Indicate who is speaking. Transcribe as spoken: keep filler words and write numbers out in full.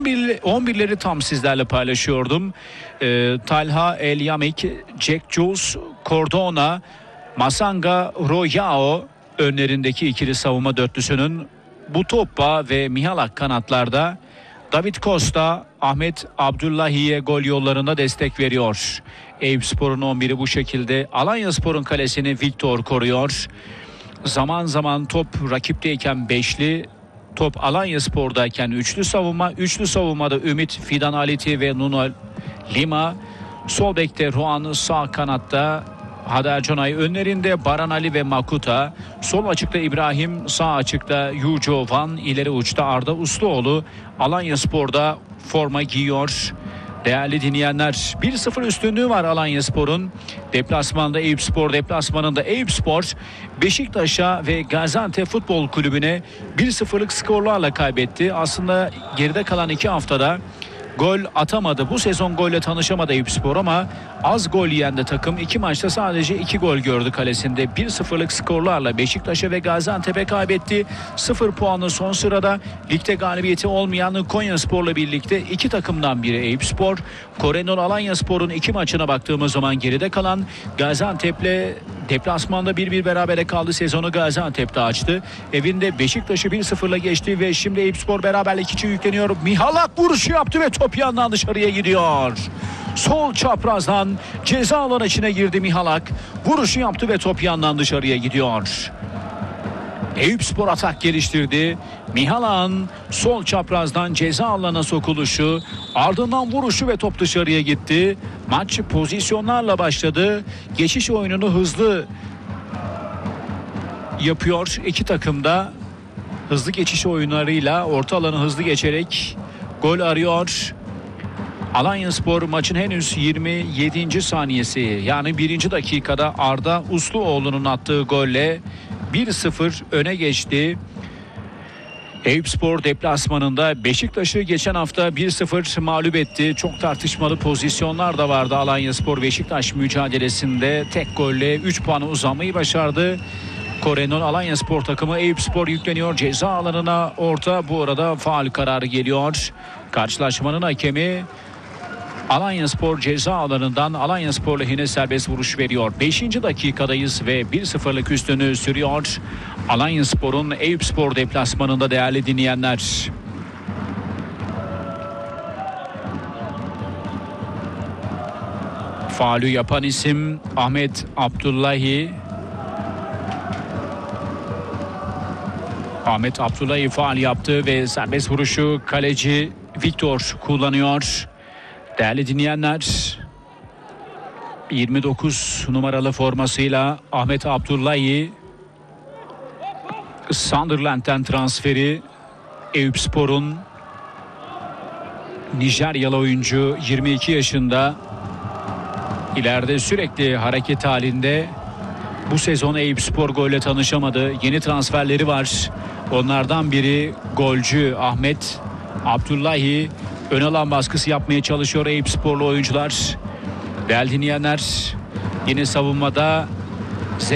Speaker 1: on birleri tam sizlerle paylaşıyordum. Ee, Talha El Yamik, Jack Jules, Cordona, Masanga Royao önlerindeki ikili savunma dörtlüsünün Butoppa ve Mihalak kanatlarda, David Costa, Ahmet Abdullahi'ye gol yollarında destek veriyor. Eyüpspor'un on biri bu şekilde. Alanyaspor'un kalesini Victor koruyor. Zaman zaman top rakipteyken beşli, top Alanyaspor'dayken üçlü savunma. Üçlü savunmada Ümit, Fidan Aliti ve Nuno Lima. Sol bekte Ruan, sağ kanatta Hader Conay, önlerinde Baran Ali ve Makuta. Sol açıkta İbrahim, sağ açıkta Yujo Van, ileri uçta Arda Usluoğlu. Alanyaspor'da forma giyiyor. Değerli dinleyenler, bir sıfır üstünlüğü var Alanyaspor'un. Deplasmanda Eyüpspor, deplasmanında Eyüpspor Beşiktaş'a ve Gaziantep Futbol Kulübü'ne bir sıfırlık skorlarla kaybetti. Aslında geride kalan iki haftada gol atamadı. Bu sezon golle tanışamadı Eyüpspor ama az gol yiyen de takım. İki maçta sadece iki gol gördü kalesinde. bir sıfırlık skorlarla Beşiktaş'a ve Gaziantep'e kaybetti. sıfır puanlı son sırada. Ligde galibiyeti olmayan Konyaspor'la birlikte iki takımdan biri Eyüpspor. Korenol Alanyaspor'un iki maçına baktığımız zaman geride kalan, Gaziantep'le deplasmanda bir bir berabere kaldı. Sezonu Gaziantep'te açtı. Evinde Beşiktaş'ı bir sıfırla geçti ve şimdi Eyüpspor beraberlik için yükleniyor. Mihalak vuruşu yaptı ve top yandan dışarıya gidiyor. Sol çaprazdan ceza alanı içine girdi Mihalak. Vuruşu yaptı ve top yandan dışarıya gidiyor. Eyüpspor atak geliştirdi. Mihalak'ın sol çaprazdan ceza alanına sokuluşu, ardından vuruşu ve top dışarıya gitti. Maç pozisyonlarla başladı. Geçiş oyununu hızlı yapıyor. İki takım da hızlı geçiş oyunlarıyla orta alanı hızlı geçerek gol arıyor. Alanyaspor maçın henüz yirmi yedinci saniyesi, yani birinci dakikada Arda Usluoğlu'nun attığı golle bir sıfır öne geçti. Eyüpspor deplasmanında Beşiktaş'ı geçen hafta bir sıfır mağlup etti. Çok tartışmalı pozisyonlar da vardı Alanyaspor Beşiktaş mücadelesinde. Tek golle üç puanı uzanmayı başardı. Korenol Alanyaspor takımı. Eyüpspor yükleniyor ceza alanına, orta, bu arada faul kararı geliyor. Karşılaşmanın hakemi Alanyaspor ceza alanından Alanyaspor lehine serbest vuruş veriyor. beşinci dakikadayız ve bir sıfırlık üstünlüğü sürüyor Alanyaspor'un Eyüpspor deplasmanında değerli dinleyenler. Faulü yapan isim Ahmet Abdullahi. Ahmet Abdullahi faul yaptı ve serbest vuruşu kaleci Victor kullanıyor. Değerli dinleyenler, yirmi dokuz numaralı formasıyla Ahmet Abdullahi, Sunderland'den transferi, Eyüpspor'un Nijeryalı oyuncu, yirmi iki yaşında, ileride sürekli hareket halinde. Bu sezon Eyüpspor golle tanışamadı. Yeni transferleri var. Onlardan biri golcü Ahmet Abdullahi. Ön alan baskısı yapmaya çalışıyor Eyüpsporlu oyuncular. Değerli dinleyenler, yine savunmada